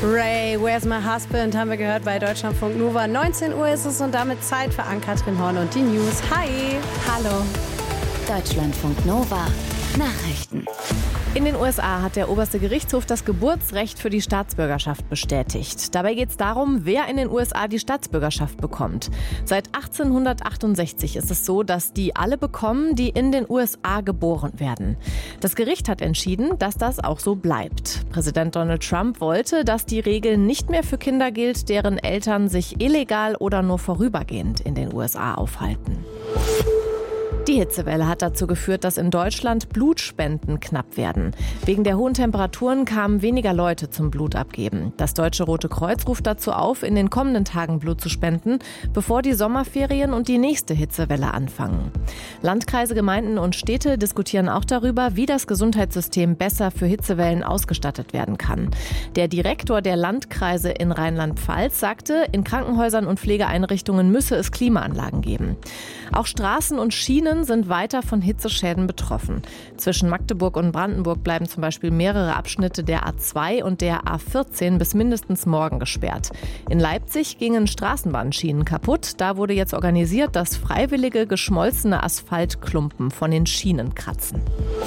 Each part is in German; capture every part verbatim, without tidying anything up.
Ray, Where's My Husband, haben wir gehört bei Deutschlandfunk Nova. neunzehn Uhr ist es und damit Zeit für Ann-Kathrin Horn und die News. Hi! Hallo. Deutschlandfunk Nova. Nachrichten. In den U S A hat der oberste Gerichtshof das Geburtsrecht für die Staatsbürgerschaft bestätigt. Dabei geht es darum, wer in den U S A die Staatsbürgerschaft bekommt. Seit achtzehnhundertachtundsechzig ist es so, dass die alle bekommen, die in den U S A geboren werden. Das Gericht hat entschieden, dass das auch so bleibt. Präsident Donald Trump wollte, dass die Regel nicht mehr für Kinder gilt, deren Eltern sich illegal oder nur vorübergehend in den U S A aufhalten. Die Hitzewelle hat dazu geführt, dass in Deutschland Blutspenden knapp werden. Wegen der hohen Temperaturen kamen weniger Leute zum Blutabgeben. Das Deutsche Rote Kreuz ruft dazu auf, in den kommenden Tagen Blut zu spenden, bevor die Sommerferien und die nächste Hitzewelle anfangen. Landkreise, Gemeinden und Städte diskutieren auch darüber, wie das Gesundheitssystem besser für Hitzewellen ausgestattet werden kann. Der Direktor der Landkreise in Rheinland-Pfalz sagte, in Krankenhäusern und Pflegeeinrichtungen müsse es Klimaanlagen geben. Auch Straßen und Schienen sind weiter von Hitzeschäden betroffen. Zwischen Magdeburg und Brandenburg bleiben zum Beispiel mehrere Abschnitte der A zwei und der A vierzehn bis mindestens morgen gesperrt. In Leipzig gingen Straßenbahnschienen kaputt. Da wurde jetzt organisiert, dass freiwillige geschmolzene Asphaltklumpen von den Schienen kratzen.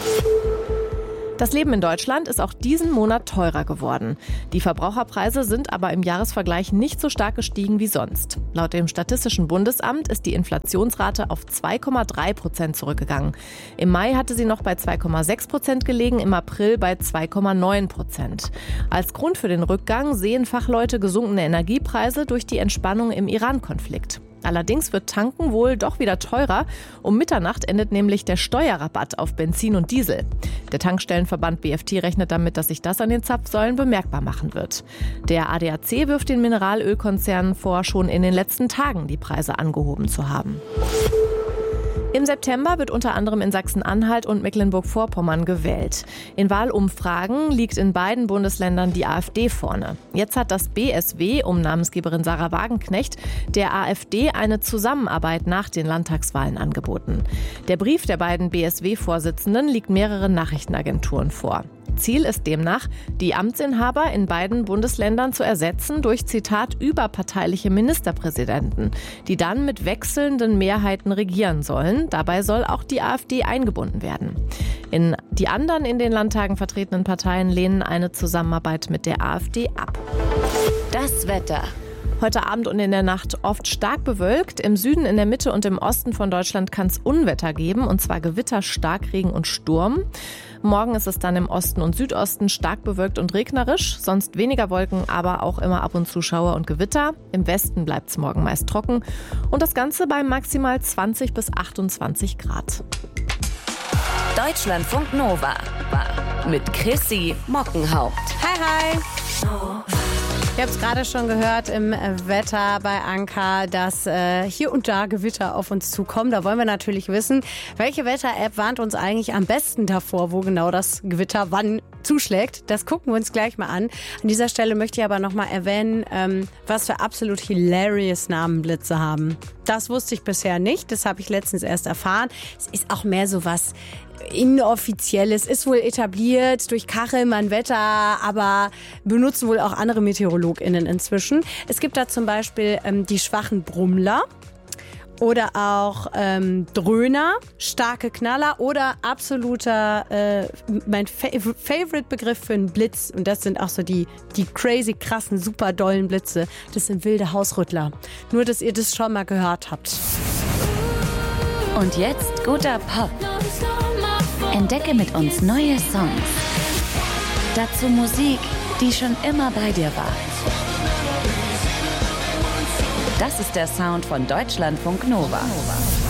Das Leben in Deutschland ist auch diesen Monat teurer geworden. Die Verbraucherpreise sind aber im Jahresvergleich nicht so stark gestiegen wie sonst. Laut dem Statistischen Bundesamt ist die Inflationsrate auf zwei Komma drei Prozent zurückgegangen. Im Mai hatte sie noch bei zwei Komma sechs Prozent gelegen, im April bei zwei Komma neun Prozent. Als Grund für den Rückgang sehen Fachleute gesunkene Energiepreise durch die Entspannung im Iran-Konflikt. Allerdings wird Tanken wohl doch wieder teurer. Um Mitternacht endet nämlich der Steuerrabatt auf Benzin und Diesel. Der Tankstellenverband B F T rechnet damit, dass sich das an den Zapfsäulen bemerkbar machen wird. Der A D A C wirft den Mineralölkonzernen vor, schon in den letzten Tagen die Preise angehoben zu haben. Im September wird unter anderem in Sachsen-Anhalt und Mecklenburg-Vorpommern gewählt. In Wahlumfragen liegt in beiden Bundesländern die AfD vorne. Jetzt hat das B S W um Namensgeberin Sarah Wagenknecht der AfD eine Zusammenarbeit nach den Landtagswahlen angeboten. Der Brief der beiden B S W-Vorsitzenden liegt mehreren Nachrichtenagenturen vor. Ziel ist demnach, die Amtsinhaber in beiden Bundesländern zu ersetzen durch, Zitat, überparteiliche Ministerpräsidenten, die dann mit wechselnden Mehrheiten regieren sollen. Dabei soll auch die AfD eingebunden werden. In die anderen in den Landtagen vertretenen Parteien lehnen eine Zusammenarbeit mit der AfD ab. Das Wetter. Heute Abend und in der Nacht oft stark bewölkt. Im Süden, in der Mitte und im Osten von Deutschland kann es Unwetter geben, und zwar Gewitter, Starkregen und Sturm. Morgen ist es dann im Osten und Südosten stark bewölkt und regnerisch, sonst weniger Wolken, aber auch immer ab und zu Schauer und Gewitter. Im Westen bleibt es morgen meist trocken und das Ganze bei maximal zwanzig bis achtundzwanzig Grad. Deutschlandfunk Nova mit Chrissy Mockenhaupt. Hi, hi! Ihr habt es gerade schon gehört im Wetter bei Anka, dass äh, hier und da Gewitter auf uns zukommen. Da wollen wir natürlich wissen, welche Wetter-App warnt uns eigentlich am besten davor, wo genau das Gewitter wann zuschlägt. Das gucken wir uns gleich mal an. An dieser Stelle möchte ich aber nochmal erwähnen, ähm, was für absolut hilarious Namen Blitze haben. Das wusste ich bisher nicht, das habe ich letztens erst erfahren. Es ist auch mehr so was Inoffizielles, ist wohl etabliert durch Kachelmann Wetter, aber benutzen wohl auch andere MeteorologInnen inzwischen. Es gibt da zum Beispiel ähm, die schwachen Brummler oder auch ähm, Dröhner, starke Knaller oder absoluter, äh, mein Fa- Favorite-Begriff für einen Blitz. Und das sind auch so die, die crazy, krassen, super dollen Blitze. Das sind wilde Hausrüttler. Nur, dass ihr das schon mal gehört habt. Und jetzt guter Pop. Entdecke mit uns neue Songs. Dazu Musik, die schon immer bei dir war. Das ist der Sound von Deutschlandfunk Nova.